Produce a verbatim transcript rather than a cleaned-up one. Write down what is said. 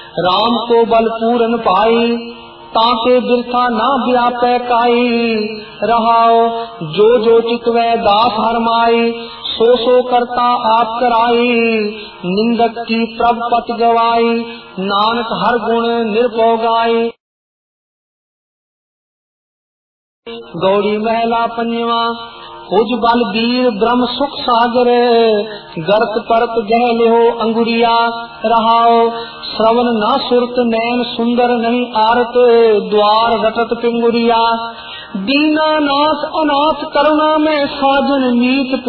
राम को बल पूरन पाई, ताके बिरथा ना व्यापै काई। रहाओ जो जो चितवै दास हरमाई, सो सो करता आप कराई। निंदक की प्रभ पत गवाई, नानक हर गुण निर्भव गाई। गौड़ी महला पंजवा। उज बल वीर ब्रह्म सुख सागर, गर्त परत गह लिहो अंगुरिया। रहाओ श्रवण न सुरत नैन सुंदर नहीं आरत, द्वार रटत पिंगुरिया। दीनानाथ अनाथ करुणा में साजन मीत